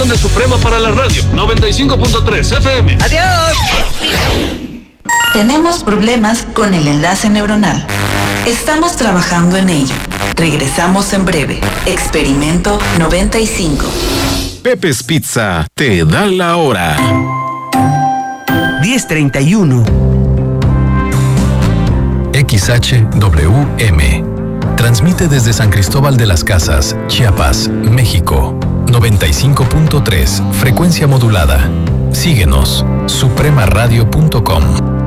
estación de Suprema para la radio, 95.3 FM. ¡Adiós! Tenemos problemas con el enlace neuronal. Estamos trabajando en ello. Regresamos en breve. Experimento 95. Pepe's Pizza te da la hora. 10:31. XHWM. Transmite desde San Cristóbal de las Casas, Chiapas, México. 95.3, frecuencia modulada. Síguenos, supremaradio.com.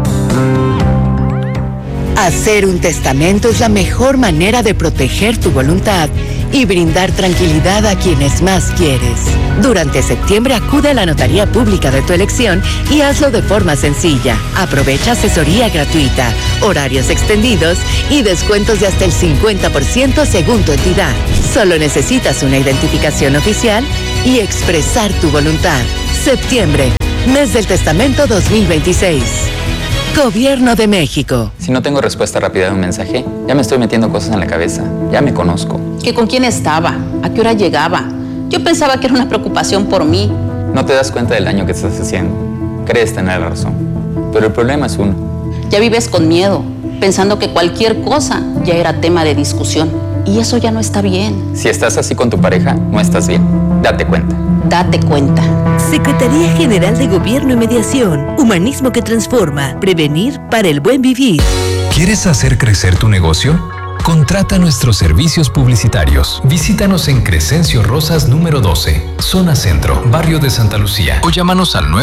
Hacer un testamento es la mejor manera de proteger tu voluntad y brindar tranquilidad a quienes más quieres. Durante septiembre acude a la notaría pública de tu elección y hazlo de forma sencilla. Aprovecha asesoría gratuita, horarios extendidos y descuentos de hasta el 50% según tu entidad. Solo necesitas una identificación oficial y expresar tu voluntad. Septiembre, mes del testamento 2026. Gobierno de México. Si no tengo respuesta rápida de un mensaje, ya me estoy metiendo cosas en la cabeza. Ya me conozco. ¿Que con quién estaba? ¿A qué hora llegaba? Yo pensaba que era una preocupación por mí. No te das cuenta del daño que estás haciendo. Crees tener la razón. Pero el problema es uno. Ya vives con miedo, pensando que cualquier cosa ya era tema de discusión. Y eso ya no está bien. Si estás así con tu pareja, no estás bien. Date cuenta. Date cuenta. Secretaría General de Gobierno y Mediación. Humanismo que transforma. Prevenir para el buen vivir. ¿Quieres hacer crecer tu negocio? Contrata nuestros servicios publicitarios. Visítanos en Crescencio Rosas número 12, Zona Centro, Barrio de Santa Lucía. O llámanos al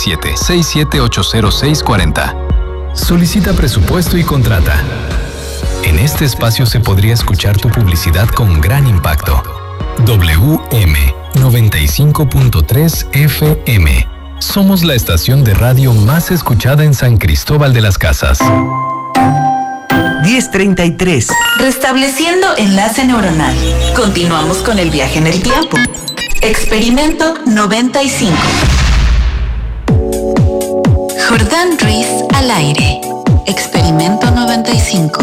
967-6780640. Solicita presupuesto y contrata. En este espacio se podría escuchar tu publicidad con gran impacto. WM 95.3 FM. Somos la estación de radio más escuchada en San Cristóbal de las Casas. 10:33. Restableciendo enlace neuronal. Continuamos con el viaje en el tiempo. Experimento 95. Jordán Ruiz al aire. Experimento 95.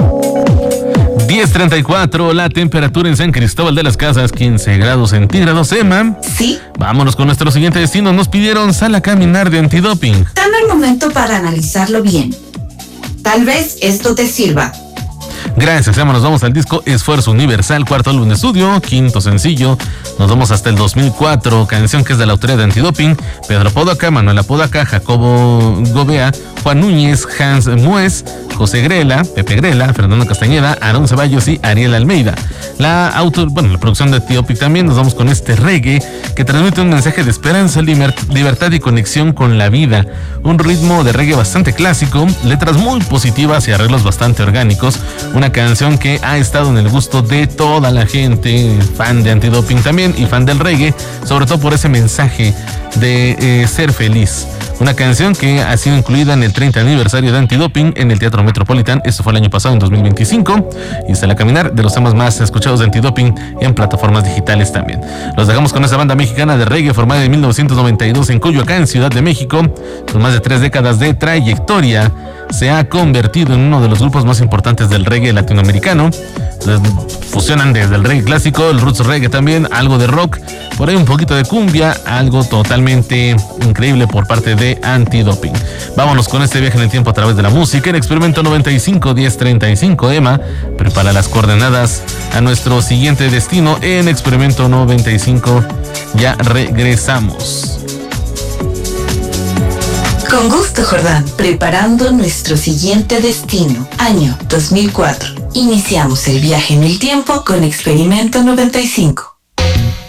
10:34, la temperatura en San Cristóbal de las Casas, 15 grados centígrados. Emma. Sí. Vámonos con nuestro siguiente destino. Nos pidieron sal a caminar de antidoping. Dame el momento para analizarlo bien. Tal vez esto te sirva. Gracias, Emma. Nos vamos al disco Esfuerzo Universal, cuarto álbum de estudio, quinto sencillo. Nos vamos hasta el 2004, canción que es de la autoría de Antidoping, Pedro Podaca, Manuel Apodaca, Jacobo Gobea, Juan Núñez, Hans Mues, José Grela, Pepe Grela, Fernando Castañeda, Aarón Ceballos y Ariel Almeida. La producción de Antidoping también. Nos vamos con este reggae que transmite un mensaje de esperanza, libertad y conexión con la vida. Un ritmo de reggae bastante clásico, letras muy positivas y arreglos bastante orgánicos. Una canción que ha estado en el gusto de toda la gente, fan de Antidoping también y fan del reggae, sobre todo por ese mensaje de ser feliz. Una canción que ha sido incluida en el 30 aniversario de Antidoping en el Teatro Metropolitan. Esto fue el año pasado, en 2025. Y Sal a Caminar, de los temas más escuchados de Antidoping en plataformas digitales también. Los dejamos con esa banda mexicana de reggae formada en 1992 en Coyoacán, Ciudad de México. Con más de 3 décadas de trayectoria, se ha convertido en uno de los grupos más importantes del reggae latinoamericano. Fusionan desde el reggae clásico, el roots reggae también, algo de rock, por ahí un poquito de cumbia, algo totalmente increíble por parte de Antidoping. Vámonos con este viaje en el tiempo a través de la música. En Experimento 95, 10:35, Emma prepara las coordenadas a nuestro siguiente destino en Experimento 95. Ya regresamos. Con gusto, Jordán. Preparando nuestro siguiente destino. Año 2004. Iniciamos el viaje en el tiempo con Experimento 95.